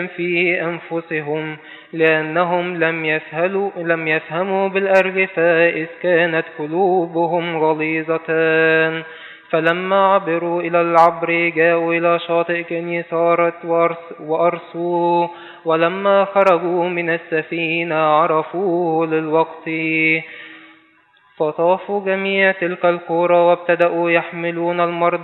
في أنفسهم، لأنهم لم يفهموا بالأرجفة إذ كانت قلوبهم غليظة. فلما عبروا إلى العبر جاءوا إلى شاطئ كنيسارت وأرسوا، ولما خرجوا من السفينة عرفوه للوقت، فطافوا جميع تلك القرى وابتدأوا يحملون المرضى